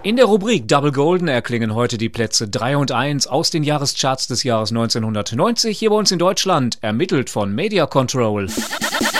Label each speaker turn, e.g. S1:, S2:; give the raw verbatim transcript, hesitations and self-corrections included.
S1: In der Rubrik Double Golden erklingen heute die Plätze drei und eins aus den Jahrescharts des Jahres neunzehnhundertneunzig hier bei uns in Deutschland, ermittelt von Media Control.